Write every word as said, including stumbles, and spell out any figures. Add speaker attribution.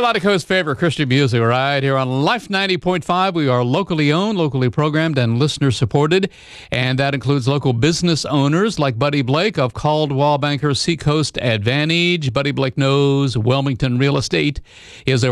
Speaker 1: Carolina Coast's favorite Christian music right here on Life ninety point five. We are locally owned, locally programmed, and listener-supported, and that includes local business owners like Buddy Blake of Caldwell Banker Seacoast Advantage. Buddy Blake knows Wilmington real estate is a